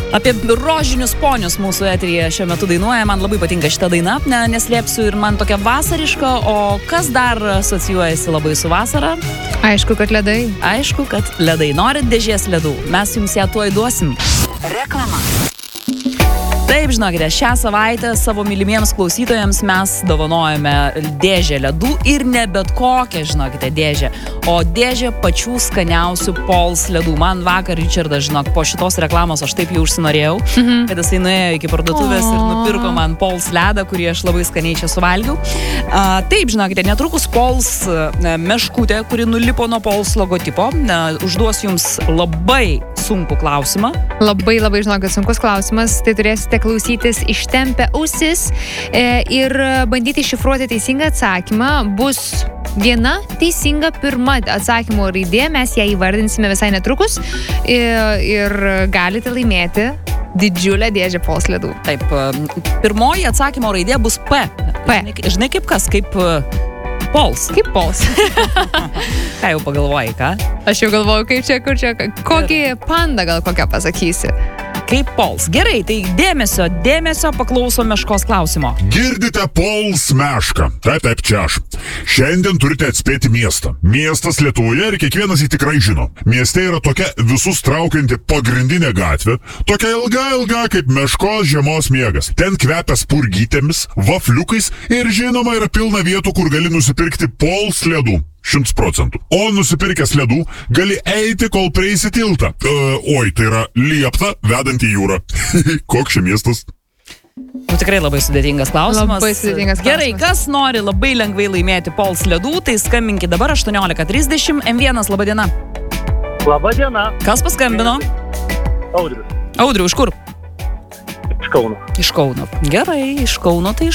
Apie rožinius ponius mūsų eteryje šiuo metu dainuoja. Man labai patinka šita daina, neslėpsiu, ir man tokia vasariška. O kas dar asocijuojasi labai su vasara? Aišku, kad ledai. Aišku, kad ledai. Norit dėžės ledų? Mes jums ją tuoj duosim. Reklama. Taip, žinokite, šią savaitę savo mylimiems klausytojams mes dovanojame dėžę ledų ir ne bet kokią, žinokite, dėžę, o dėžę pačių skaniausių Pols ledų. Man vakar Richardas, žinok, po šitos reklamos aš taip jau užsinorėjau, kad jisai nuėjo iki parduotuvės ir nupirko man Pols ledą, kurį aš labai skaniai čia suvalgiau. Taip, žinokite, netrukus Pols meškutė, kuri nulipo nuo Pols logotipo, užduos jums labai sunkų klausimą. Labai, žinokit, sunkus klausimas. Tai turėsite klausytis ištempę ausis ir bandyti iššifruoti teisingą atsakymą. Bus viena teisinga pirma atsakymo raidė, mes ją įvardinsime visai netrukus ir galite laimėti didžiulę dėžę Pols ledų. Taip, pirmoji atsakymo raidė bus P. P. Žinai kaip kas? Kaip Pols. Kaip Pols. Ką jau pagalvojai, ką? Aš jau galvoju, kaip čia, kur čia, kokį pandą gal kokią pasakysi. Kaip Pols. Gerai, tai dėmesio paklauso meškos klausimo. Girdite Pols mešką. Taip, čia aš. Šiandien turite atspėti miestą. Miestas Lietuvoje ir kiekvienas jį tikrai žino. Mieste yra tokia visus traukianti pagrindinė gatvė, tokia ilga kaip meškos žiemos miegas. Ten kvepia spurgytėmis, vafliukais ir žinoma yra pilna vietų, kur gali nusipirkti Pols ledų. 100%. O nusipirkęs ledų gali eiti, kol prieisi tiltą. Tai yra liepta vedant į jūrą. Koks čia miestas? Tikrai labai sudėtingas klausimas. Labai sudėtingas klausimas. Gerai, kas nori labai lengvai laimėti Pols ledų, tai skambinkit dabar 18:30. M1, laba diena. Labą dieną. Kas paskambino? Audrius. Audriu, iš kur? Iš Kauno. Iš Kauno. Gerai, iš Kauno tai